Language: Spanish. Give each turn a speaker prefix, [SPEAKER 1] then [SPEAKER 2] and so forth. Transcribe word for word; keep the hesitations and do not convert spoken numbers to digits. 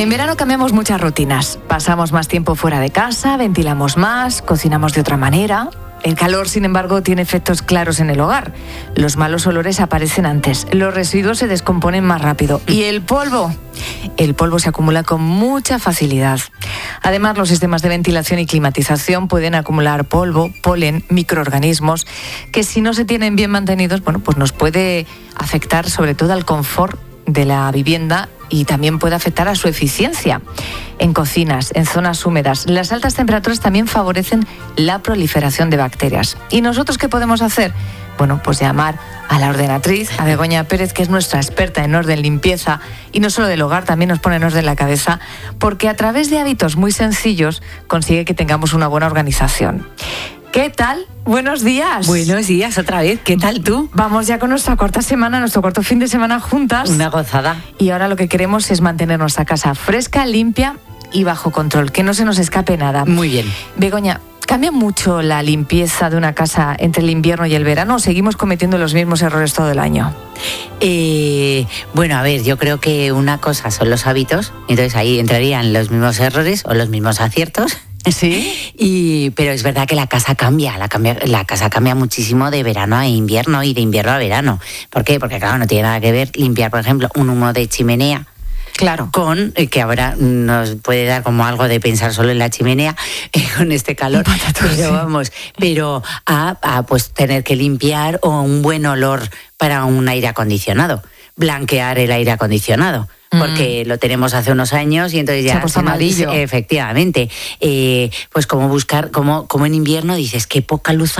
[SPEAKER 1] En verano cambiamos muchas rutinas. Pasamos más tiempo fuera de casa, ventilamos más, cocinamos de otra manera. El calor, sin embargo, tiene efectos claros en el hogar. Los malos olores aparecen antes, los residuos se descomponen más rápido. ¿Y el polvo? El polvo se acumula con mucha facilidad. Además, los sistemas de ventilación y climatización pueden acumular polvo, polen, microorganismos, que si no se tienen bien mantenidos, bueno, pues nos puede afectar sobre todo al confort de la vivienda y también puede afectar a su eficiencia. En cocinas, en zonas húmedas, las altas temperaturas también favorecen la proliferación de bacterias. ¿Y nosotros qué podemos hacer? Bueno, pues llamar a la ordenatriz, a Begoña Pérez, que es nuestra experta en orden, limpieza, y no solo del hogar, también nos pone en orden la cabeza, porque a través de hábitos muy sencillos consigue que tengamos una buena organización. ¿Qué tal? Buenos días.
[SPEAKER 2] Buenos días otra vez. ¿Qué tal tú?
[SPEAKER 1] Vamos ya con nuestra cuarta semana, nuestro cuarto fin de semana juntas.
[SPEAKER 2] Una gozada.
[SPEAKER 1] Y ahora lo que queremos es mantener nuestra casa fresca, limpia y bajo control, que no se nos escape nada.
[SPEAKER 2] Muy bien.
[SPEAKER 1] Begoña, ¿cambia mucho la limpieza de una casa entre el invierno y el verano o seguimos cometiendo los mismos errores todo el año?
[SPEAKER 2] Eh, bueno, a ver, yo creo que una cosa son los hábitos, entonces ahí entrarían los mismos errores o los mismos aciertos.
[SPEAKER 1] Sí.
[SPEAKER 2] Y, pero es verdad que la casa cambia, la, cambia, la casa cambia muchísimo de verano a invierno y de invierno a verano. ¿Por qué? Porque claro, no tiene nada que ver limpiar, por ejemplo, un humo de chimenea.
[SPEAKER 1] Claro.
[SPEAKER 2] Con, que ahora nos puede dar como algo de pensar solo en la chimenea, eh, con este calor, pero sí. vamos, pero a, a pues tener que limpiar o un buen olor para un aire acondicionado, blanquear el aire acondicionado. Porque mm. lo tenemos hace unos años y entonces ya...
[SPEAKER 1] Se ha puesto amarillo.
[SPEAKER 2] Efectivamente. Eh, pues como buscar, como, como en invierno dices, qué poca luz